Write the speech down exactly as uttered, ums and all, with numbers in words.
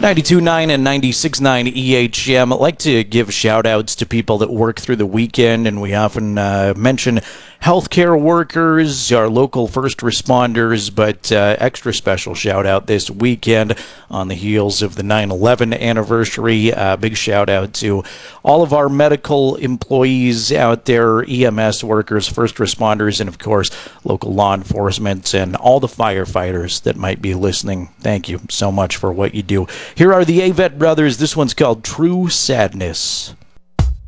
ninety-two point nine and ninety-six point nine E H M. I'd like to give shout-outs to people that work through the weekend, and we often uh, mention healthcare workers, our local first responders, but uh, extra special shout-out this weekend on the heels of the nine eleven anniversary. Uh, big shout-out to all of our medical employees out there, E M S workers, first responders, and, of course, local law enforcement and all the firefighters that might be listening. Thank you so much for what you do. Here are the Avett Brothers. This one's called True Sadness.